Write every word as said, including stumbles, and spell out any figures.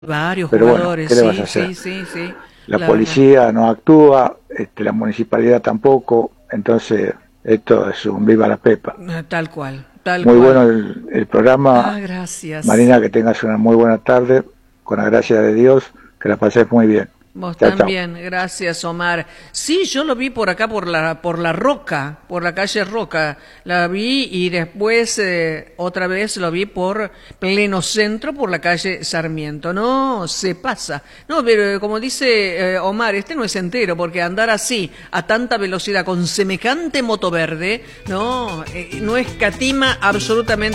Varios Pero jugadores, bueno, ¿qué le vas sí, a hacer? sí, sí, sí. La La verdad. policía no actúa, este, la municipalidad tampoco, entonces esto es un viva la pepa. Ah, Tal cual, tal Muy cual. bueno el, el programa, Ah, gracias. Marina, que tengas una muy buena tarde, con la gracia de Dios, que la pases muy bien. Vos Chao, chao. también, gracias Omar. Sí, yo lo vi por acá, por la, por la Roca, por la calle Roca. La vi y después eh, otra vez lo vi por pleno centro, por la calle Sarmiento. No, se pasa. No, pero como dice eh, Omar, este no es entero, porque andar así, a tanta velocidad, con semejante moto verde, no, eh, no escatima absolutamente.